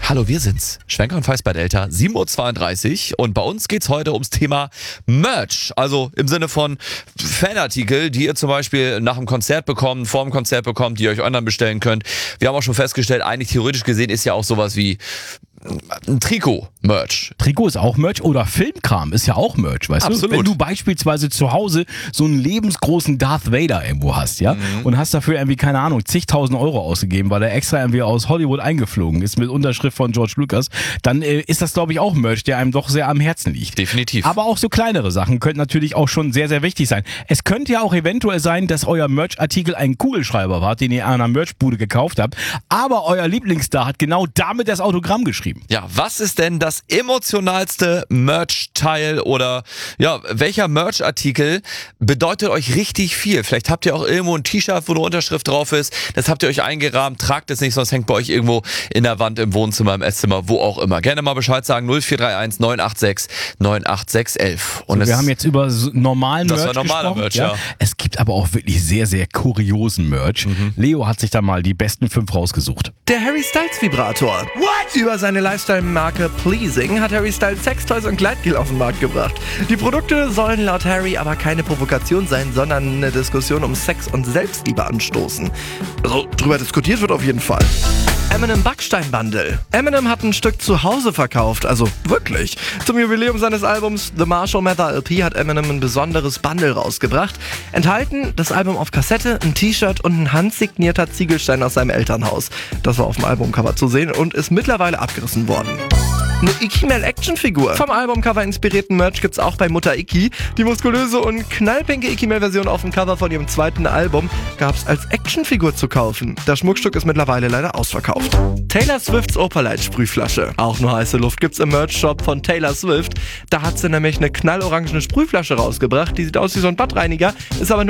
Hallo, wir sind's. Schwenker und Feist bei Delta, 7.32 Uhr und bei uns geht's heute ums Thema Merch. Also im Sinne von Fanartikel, die ihr zum Beispiel nach dem Konzert bekommt, vor dem Konzert bekommt, die ihr euch online bestellen könnt. Wir haben auch schon festgestellt, eigentlich theoretisch gesehen ist ja auch sowas wie ein Trikot-Merch. Trikot ist auch Merch oder Filmkram ist ja auch Merch, weißt Absolut. du? Wenn du beispielsweise zu Hause so einen lebensgroßen Darth Vader irgendwo hast, ja, und hast dafür irgendwie, keine Ahnung, zigtausend Euro ausgegeben, weil er extra irgendwie aus Hollywood eingeflogen ist mit Unterschrift von George Lucas, dann ist das, glaube ich, auch Merch, der einem doch sehr am Herzen liegt. Definitiv. Aber auch so kleinere Sachen könnten natürlich auch schon sehr, sehr wichtig sein. Es könnte ja auch eventuell sein, dass euer Merch-Artikel ein Kugelschreiber war, den ihr an einer Merchbude gekauft habt, aber euer Lieblingsstar hat genau damit das Autogramm geschrieben. Ja, was ist denn das emotionalste Merch-Teil oder ja, welcher Merch-Artikel bedeutet euch richtig viel? Vielleicht habt ihr auch irgendwo ein T-Shirt, wo eine Unterschrift drauf ist. Das habt ihr euch eingerahmt, tragt es nicht, sonst hängt bei euch irgendwo in der Wand, im Wohnzimmer, im Esszimmer, wo auch immer. Gerne mal Bescheid sagen, 0431 986 98611. Und wir haben jetzt über normalen Merch Das war normaler gesprochen. Merch, ja. Es gibt aber auch wirklich sehr, sehr kuriosen Merch. Leo hat sich da mal die besten 5 rausgesucht. Der Harry Styles Vibrator. What? Über seine Lifestyle-Marke Pleasing hat Harry Styles Sextoys und Gleitgel auf den Markt gebracht. Die Produkte sollen laut Harry aber keine Provokation sein, sondern eine Diskussion um Sex und Selbstliebe anstoßen. Also drüber diskutiert wird auf jeden Fall. Eminem Backstein-Bundle. Eminem hat ein Stück zu Hause verkauft, also wirklich. Zum Jubiläum seines Albums The Marshall Mathers LP hat Eminem ein besonderes Bundle rausgebracht. Enthalten das Album auf Kassette, ein T-Shirt und ein handsignierter Ziegelstein aus seinem Elternhaus. Das war auf dem Albumcover zu sehen und ist mittlerweile abgerissen worden. Eine Ikimel-Actionfigur. Vom Albumcover inspirierten Merch gibt's auch bei Mutter Iki. Die muskulöse und knallpinke Ikimel-Version auf dem Cover von ihrem zweiten Album gab's als Actionfigur zu kaufen. Das Schmuckstück ist mittlerweile leider ausverkauft. Taylor Swifts Opalite-Sprühflasche. Auch nur heiße Luft gibt's im Merch-Shop von Taylor Swift. Da hat sie nämlich eine knallorangene Sprühflasche rausgebracht. Die sieht aus wie so ein Badreiniger, ist aber